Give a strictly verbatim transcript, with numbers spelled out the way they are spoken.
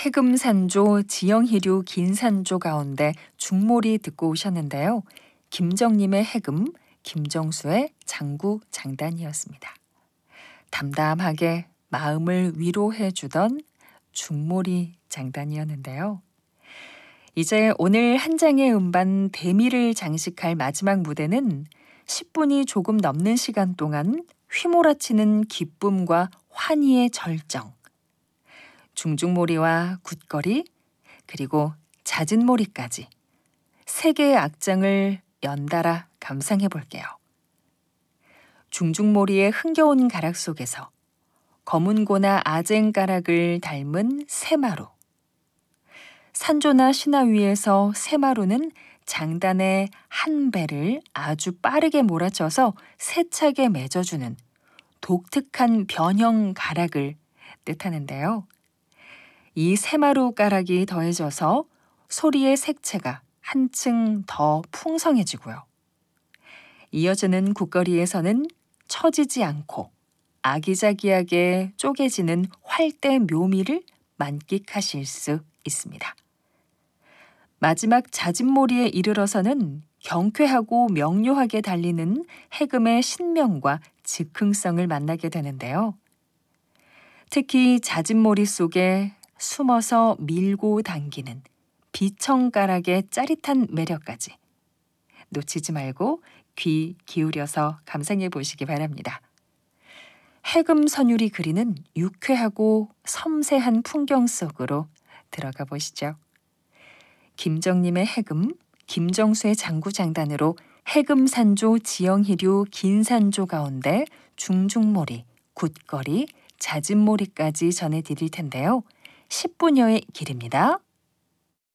해금산조, 지형희류 긴산조 가운데 중몰이 듣고 오셨는데요. 김정님의 해금, 김정수의 장구 장단이었습니다. 담담하게 마음을 위로해 주던 중몰이 장단이었는데요. 이제 오늘 한 장의 음반 대미를 장식할 마지막 무대는 십 분이 조금 넘는 시간 동안 휘몰아치는 기쁨과 환희의 절정, 중중몰이와 굿거리, 그리고 잦은몰이까지 세 개의 악장을 연달아 감상해 볼게요. 중중몰이의 흥겨운 가락 속에서 검은고나 아쟁가락을 닮은 새마루, 산조나 신화 위에서 새마루는 장단의 한 배를 아주 빠르게 몰아쳐서 세차게 맺어주는 독특한 변형 가락을 뜻하는데요. 이 새마루 가락이 더해져서 소리의 색채가 한층 더 풍성해지고요. 이어지는 굿거리에서는 처지지 않고 아기자기하게 쪼개지는 활대 묘미를 만끽하실 수 있습니다. 마지막 잦은몰이에 이르러서는 경쾌하고 명료하게 달리는 해금의 신명과 즉흥성을 만나게 되는데요. 특히 잦은몰이 속에 숨어서 밀고 당기는 비청가락의 짜릿한 매력까지 놓치지 말고 귀 기울여서 감상해 보시기 바랍니다. 해금 선율이 그리는 유쾌하고 섬세한 풍경 속으로 들어가 보시죠. 김정님의 해금, 김정수의 장구장단으로 해금산조, 지형희류, 긴산조 가운데 중중몰이, 굿거리, 잦은몰이까지 전해드릴 텐데요. 십 분여의 길입니다.